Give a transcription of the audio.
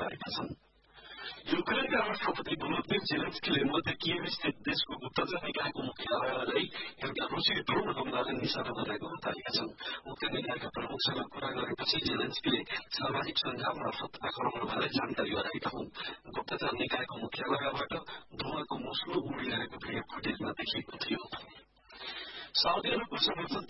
बताएका छन्। युक्रेनका राष्ट्रपति भोलोदिमिर जेलेन्स्कीले मध्य कियेभ स्थित देशको गुप्तचर निकायको मुख्यालयलाई एउटा रुसी ड्रोन हमलाले निशाना बनाएको बताएका छन्। मुख्य निकायका प्रमुखसँग कुरा गरेपछि जेलेन्स्कीले सामाजिक सञ्जाल मार्फत आक्रमणबारे जानकारी गराएका हुन्। गुप्तचर निकायको मुख्यालयबाट धुवाको मुस्लो उडिरहेको भिडियो फुटेजमा देखिएको थियो। साउदी अरबको समर्थन